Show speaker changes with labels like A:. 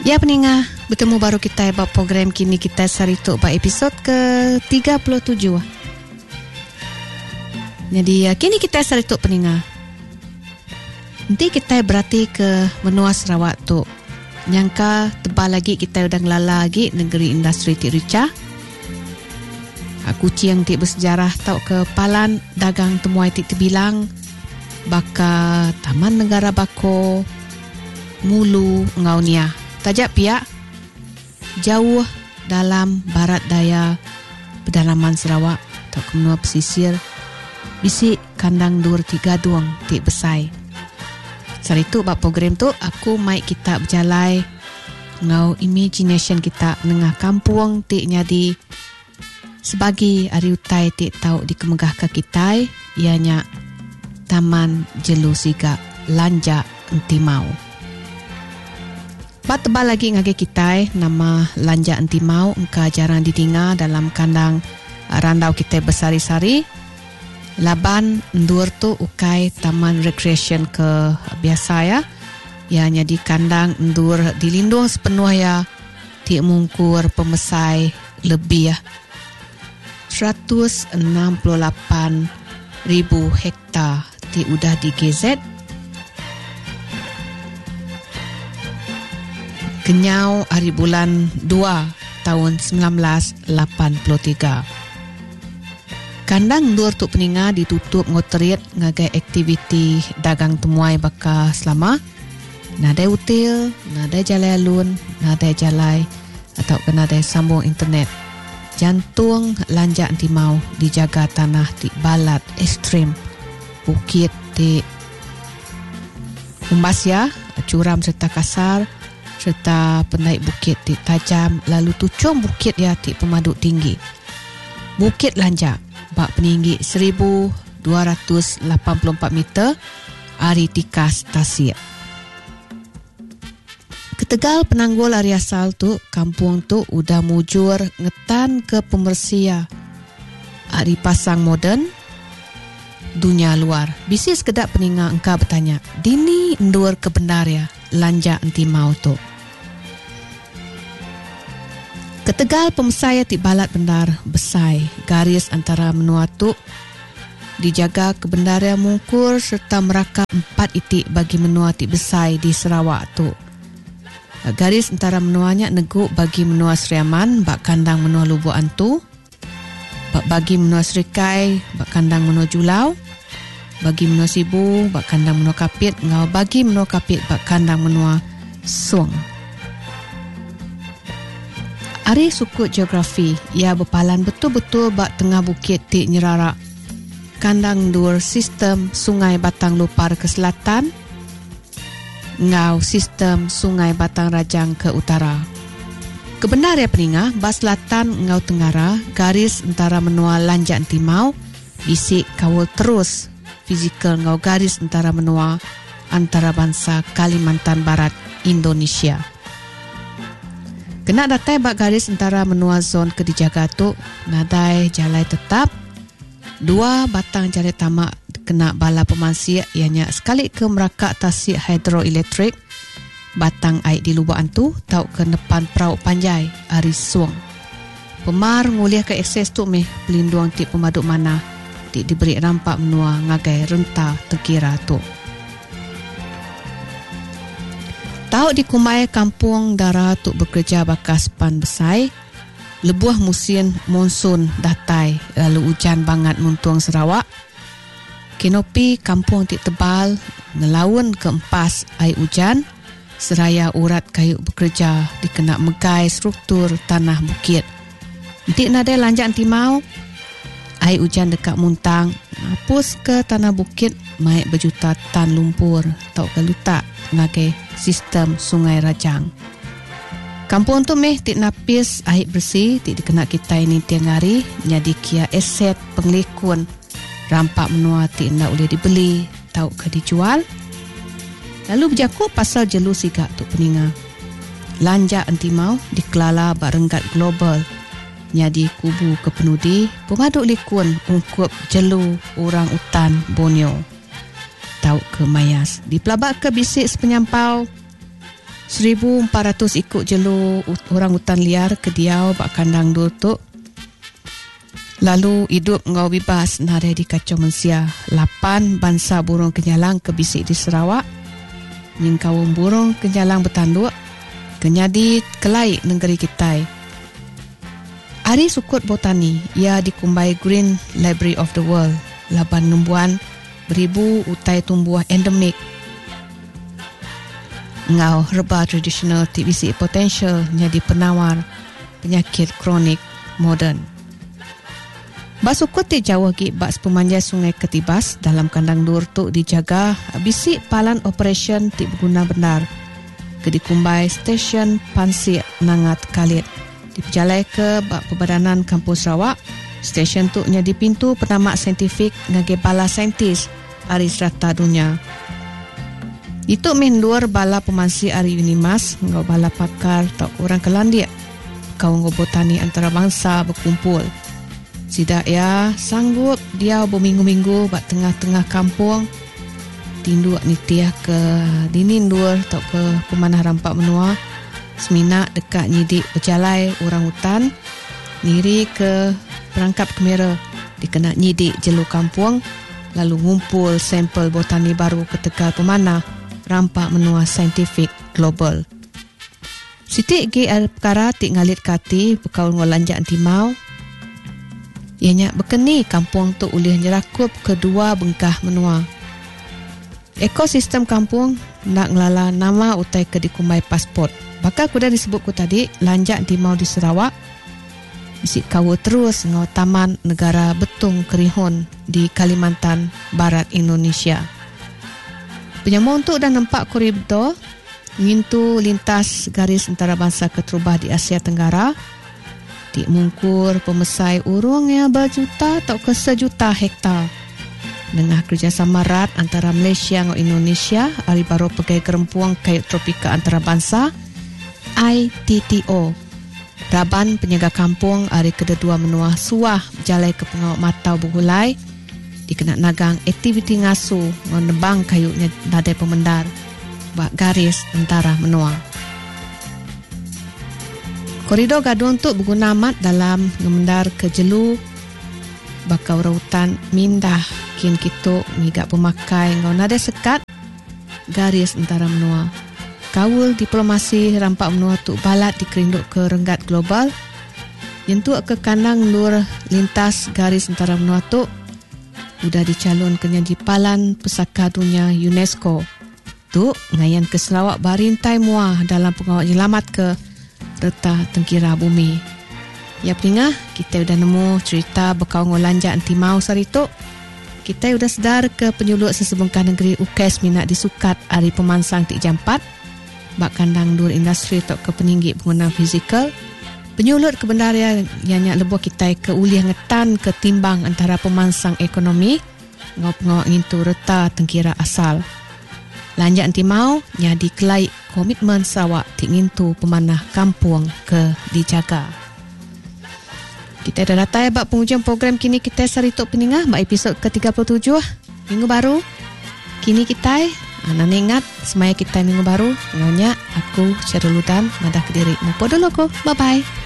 A: Ya peningah, bertemu baru kita buat program kini kita sarituk buat episod ke-37. Jadi kini kita sarituk peningah. Nanti kita berarti ke menua Sarawak tu. Nyangka tebal lagi kita udah ngelala lagi negeri industri Tik Rica. Kucing Tik bersejarah tau ke palan dagang temuai Tik terbilang. Baka Taman Negara Bako Mulu Ngaunia. Tajak pihak jauh dalam barat daya pedalaman Sarawak atau kemenua pesisir bisik kandang dur tiga duang Tik besai. Sari tu bab program tu aku mai kita berjalai ngau imagination kita nengah kampung Tik nyadi sebagai hari utai Tik tahu dikemegah ke kita ianya Taman Jelu Siga Lanja Entimau. Bat tebal lagi ngage kita nama Lanja Entimau engka jarang didengar dalam kandang randau kita bersari-sari. Laban endur tu ukai taman recreation ke biasa ya. Ianya di kandang endur dilindung sepenuh ya. Tik mungkur pemesai lebih ya. 168,000 hektar Tik udah di GZ. Kenyau hari bulan 2 tahun 1983. Kandang dur tu peninga ditutup ngoteriat ngagai aktiviti dagang temuai baka selama. Nadai util, nadai jalai alun, nadai jalai atau nadai sambung internet. Jantung Lanja Entimau dijaga tanah di balat ekstrim. Bukit di Umbasya, curam serta kasar. Serta penaik bukit di tajam, lalu tucung bukit ya di pemaduk tinggi. Bukit Lanja bak peninggi 1,284 meter ari tikas tasik. Ketegal penanggul ari asal tu, kampung tu udah mujur ngetan ke pembersia ari pasang moden dunia luar. Bisnis kedap peninga engkau bertanya, dini endur ke benar ya Lanja Entimau tu. Ketegal pemesai Tik balat bendar besai garis antara menua tu dijaga kebendaria mungkur serta merakam 4 itik bagi menua Tik besai di Sarawak tu. Garis antara menuanya neguk bagi menua Seriaman bak kandang menua Lubuk Antu, bak bagi menua Serikai bak kandang menua Julau, bagi menua Sibu bak kandang menua Kapit, ngau bagi menua Kapit bak kandang menua Suang. Ari suku geografi, ia berpalan betul-betul bak tengah bukit Tik Nyerarak. Kandang dur sistem Sungai Batang Lupar ke selatan, ngau sistem Sungai Batang Rajang ke utara. Kebenar ya peninga, bas selatan ngau tenggara, garis antara menua Lanja Entimau, bisik kawal terus fizikal ngau garis antara menua antarabangsa Kalimantan Barat, Indonesia. Kena datai bak garis antara menua zon ke dijaga tu, nadai jalai tetap, 2 batang jalai tamak kena bala pemansir, ianya sekali ke merakak tasik hidroelektrik, batang air di Lubuk Antu, tau ke depan Perahu Panjai, Ari Suang. Pemar nguliah ke akses tu meh pelindung Tik pemaduk mana, Tik diberi rampak menua ngagai renta terkira tu. Tau di kumai kampung darah tu bekerja bakas pan besai, lebuah musim monsun datai, lalu hujan bangat muntung Sarawak. Kenopi kampung Tik tebal, ngelawan ke empas air hujan, seraya urat kayu bekerja dikena megai struktur tanah bukit. Tik nadai Lanja Entimau, air hujan dekat muntang, hapus ke tanah bukit, maik berjuta tan lumpur, tau ke lutak ngagai sistem Sungai Rajang. Kampung tu meh Tik napis air bersih, Tik dikena kita ini tiang hari, jadi kia aset pengelikun. Rampak menua Tik nak boleh dibeli, tau ke dijual. Lalu berjaku pasal Jelu Siga tu peninga. Lanja Entimau dikelala barenggat global. Nyadi kubu kepenudi, pemaduk likun ungkup jelu orang utan Borneo. Tau ke mayas. Di pelabak ke bisik sepenyampau, 1,400 ikut jelu orang hutan liar ke diau bak kandang dur tu. Lalu hidup ngau bebas nare di kacau manusia. 8 bangsa burung kenyalang kebisik di Sarawak. Nyingkawung burung kenyalang bertanduk kenyadi kelai negeri kita. Hari sukut botani ia dikumbai Green Library of the World. Laban numbuan beribu utai tumbuh endemik. Ngau herba tradisional TBC potential jadi penawar penyakit kronik moden. Basukut ti jauh gi bak pemanjai sungai Ketibas dalam kandang dur tu dijaga bisik palan operation ti berguna benar. Kedikumbai stesen Pansir Nangat Kalit. Diperjalai ke bak Perbadanan Kampung Sarawak. Stesen tu nya di pintu penamak saintifik ngage bala saintis hari serata dunia. Itu mendur bala pemansi Ari Unimas, ngau bala pakar atau orang Kelandia. Kau ngau botani antarabangsa berkumpul. Sidak ya sanggup dia berminggu-minggu bak tengah-tengah kampung. Tindu nitiah ke dinindur atau ke pemanah rampak menua. Seminak dekat nyidik berjalai orang hutan. Niri ke perangkap kamera dikena nyidik jelu kampung. Lalu ngumpul sampel botani baru ke Tegal Pemanah. Rampak menua saintifik global. Sitik gi ada perkara tik ngalit kati berkaul ngolanjak timau. Ianya berkeni kampung tu ulih nyerakup kedua bengkah menua. Ekosistem kampung nak ngelala nama utai ke dikumbai pasport. Bakal kuda disebut ku tadi lanjak timau di Sarawak. Bisik kawu terus ngau taman negara Betung Kerihun di Kalimantan Barat Indonesia. Penyambung untuk dan nampak koridor ngintu lintas garis antarabangsa keterubah di Asia Tenggara. Di mungkur pemesai urung yang berjuta atau ke sejuta hektar. Dengan kerjasama erat antara Malaysia dan Indonesia, hari baru pegai kerempuang kayut tropika antarabangsa ITTO. Raban penjaga kampung hari kedua menua suah jalai ke pengawak matau bergulai. Dikena nagang aktiviti ngasu ngebang kayunya nadai pemendar bak garis antara menua. Koridor gaduh untuk berguna amat dalam ngemendar ke jelu bakau rautan mindah kin kitu ngigak pemakai ngau nadai sekat garis antara menua. Kawul diplomasi rampak menua tu balat dikerinduk ke renggat global. Yentuk ke kandang lur lintas garis antara menua tu sudah dicalon ke palan pesaka dunia UNESCO. Tu ngayan ke Sarawak barintai muah dalam pengawal jelamat ke reta tengkira bumi. Ya peringat, kita sudah nemu cerita berkau ngolanjak anti mau sarituk. Kita sudah sedar ke penyulut sesebengkah negeri UKS minat disukat hari pemansang tik jam 4. Bak kandang dur industri tok ke peninggi penggunaan fizikal. Penyulut kebenaran yang lebuh kita ke uliah ngetan ketimbang antara pemansang ekonomi ngau-ngau ngintu reta tengkira asal. Lanjak anti mau nyadi kelai komitmen Sarawak tik ngintu pemanah kampung ke dijaga. Kita dah datang bak penghujung program kini kita sarituk peningah bak episod ke-37 minggu baru. Kini kita anak ingat semaya kita minggu baru ngaunya aku Syarul Hudan madah Kediri. Nampak dulu ko. Bye bye.